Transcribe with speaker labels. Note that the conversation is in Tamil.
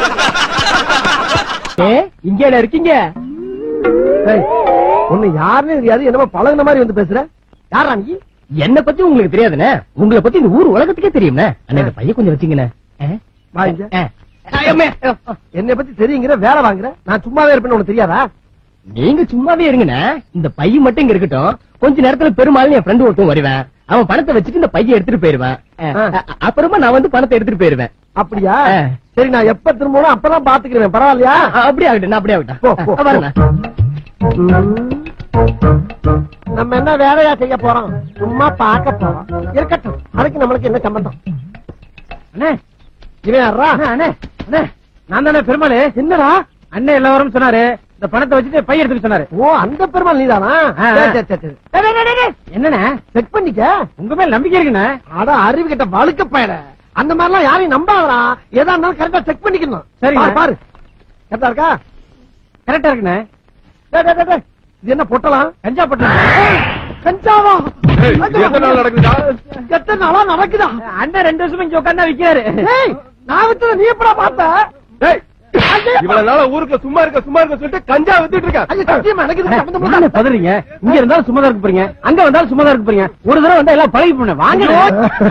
Speaker 1: இங்க இருக்கீங்க?
Speaker 2: ஒண்ணு யாருன்னு தெரியாது, என்னமோ பழகுன மாதிரி வந்து பேசுற. யாரா நீ?
Speaker 1: என்ன பத்தி உங்களுக்கு தெரியாதுண்ணே, உங்களை பத்தி இந்த ஊர் உலகத்துக்கே தெரியும்ண்ணே. அண்ணா இந்த பையன் கொஞ்சம் வச்சுங்கண்ணே.
Speaker 2: என்னை பத்தி தெரியுங்கிற, வேலை வாங்குற. நான் சும்மாவே இருப்பேன்னு உனக்கு தெரியாதா?
Speaker 1: நீங்க சும்மாவே இருங்கண்ணே, இந்த பையன் மட்டும் இங்க இருக்கட்டும். கொஞ்ச நேரத்துல பெருமாள் என் ஃப்ரெண்டு ஒருத்தன் வருவேன். அவன் பணத்தை வச்சுட்டு இந்த பையன் எடுத்துட்டு போயிருவேன். அப்புறமா நான் வந்து பணத்தை எடுத்துட்டு போயிருவேன்.
Speaker 2: அப்படியா? சரி, நான் எப்ப திரும்பணும் அப்பதான் பாத்துக்கிறேன். பரவாயில்லையா?
Speaker 1: அப்படியே ஆகட்டும், அப்படியே ஆகட்டும்.
Speaker 2: நம்ம என்ன வேலையா செய்ய போறோம்? சும்மா பார்க்க போறோம். இருக்கட்டும், அதுக்கு நம்மளுக்கு என்ன சம்பந்தம்? இவன் யாரா?
Speaker 1: நான் தானே பெருமாள்.
Speaker 2: என்னடா
Speaker 1: அண்ணன் எல்லாரும் சொன்னாரு, இந்த பணத்தை வச்சுட்டு பையன் எடுத்துக்க சொன்னாரு.
Speaker 2: ஓ, அந்த பெருமாள் நீதானா?
Speaker 1: என்னண்ணே
Speaker 2: செக் பண்ணிக்க.
Speaker 1: உங்க மேல நம்பிக்கை இருக்குண்ணே.
Speaker 2: அட அறிவு கிட்ட வழுக்க பயல, அந்த மாதிரிலாம் யாரையும் நம்பாதடா. எதா இருந்தாலும் கரெக்டா செக் பண்ணிக்கணும்.
Speaker 1: சரி
Speaker 2: பாரு, கரெக்டா இருக்கா?
Speaker 1: கரெக்டா இருக்குண்ணே.
Speaker 2: இது என்ன பொட்டலாம்?
Speaker 1: கஞ்சா பொட்டலாம்.
Speaker 2: கஞ்சாவா?
Speaker 3: நடக்குதா?
Speaker 2: எத்தனை நாளா நடக்குதா?
Speaker 1: அண்ணன் 2 வருஷமா இங்க உட்கார்ந்தா விக்கிறாரு.
Speaker 2: நான் விட்டு நீ எப்படா பார்த்த?
Speaker 3: இவ்வளவு நாள ஊருக்குள்ள சும்மா இருக்க சொல்லிட்டு கஞ்சா வித்துட்டு இருக்க.
Speaker 1: பதறீங்க. இங்க இருந்தாலும் சும்மா தான் இருக்க போறீங்க, அங்க வந்தாலும் சும்மா தான் இருக்க போறீங்க. ஒரு தடவை வந்தா எல்லாம் பழகி போன வாங்க.